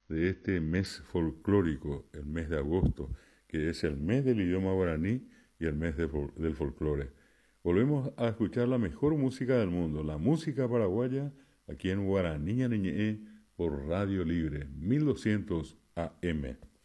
de este mes folclórico, el mes de agosto, que es el mes del idioma guaraní y el mes del folclore. Volvemos a escuchar la mejor música del mundo, la música paraguaya, aquí en Guaraní Ñeñe por Radio Libre, 1200 AM.